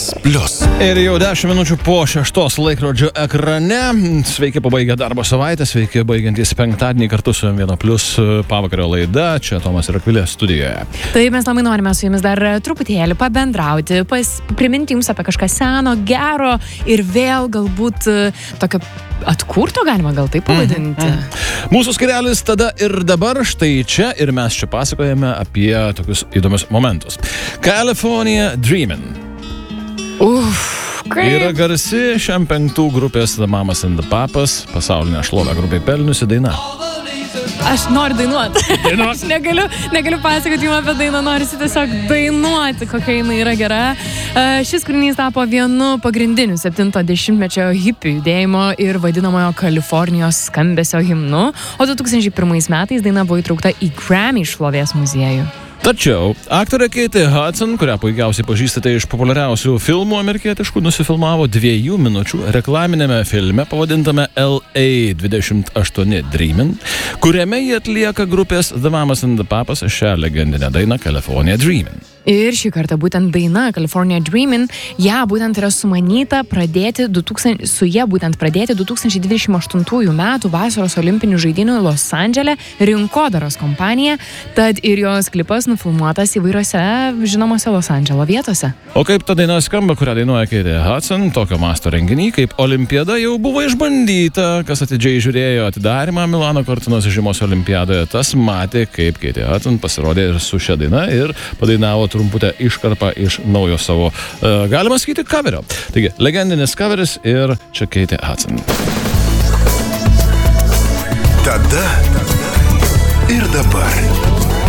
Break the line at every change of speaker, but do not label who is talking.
Ir jau 10 minučių po 6 laikrodžio ekrane. Sveiki pabaigę darbo savaitę, sveiki baigiantys penktadienį kartu su M1+ pavakario laida. Čia Tomas ir Akvilė studijoje.
Tai mes labai norime su jumis dar truputėlį pabendrauti, priminti jums apie kažką seno, gero ir vėl galbūt tokio atkurto, galima gal taip pavadinti.
Mūsų skirelis tada ir dabar štai čia ir mes čia pasakojame apie tokius įdomius momentus. California Dreamin'. Yra garsi šiam 5 grupės The Mamas and the Papas, pasaulinė šlovę grupiai pelniusi daina.
Aš noriu dainuoti. Aš negaliu pasakoti jums apie dainą, norisi tiesiog dainuoti, kokia jinai yra gera. Šis kūrinys tapo vienu pagrindiniu 70-mečio hipių judėjimo ir vadinamojo Kalifornijos skambesio himnu, o 2001 metais daina buvo įtraukta į Grammy šlovės muziejų.
Tačiau aktorė Kate Hudson, kurią puikiausiai pažįstate iš populiariausių filmų amerikietiškų, nusifilmavo 2 minučių reklaminėme filme pavadintame LA 28 Dreamin', kuriame jie atlieka grupės The Mamas and the Papas šią legendinę dainą California Dreamin'.
Ir šį kartą būtent daina California Dreamin', ją būtent yra sumanyta pradėti 2028 metų vasaros olimpinių žaidynių Los Andžele rinkodaros kompanija, tad ir jos klipas nufilmuotas įvairiose žinomose Los Andželo vietose.
O kaip ta daina skamba, kurią dainuoja Kate Hudson, tokio masto renginį kaip Olimpiada jau buvo išbandyta, kas atidžiai žiūrėjo atidarymą Milano Cortinos žiemos olimpiadoje, tas matė, kaip Kate Hudson pasirodė ir su šia daina ir padainavo trumputę iškarpą iš naujo savo, galima sakyti, coverio. Taigi, legendinis coveris ir čia Kate Hudson.
Tada ir dabar.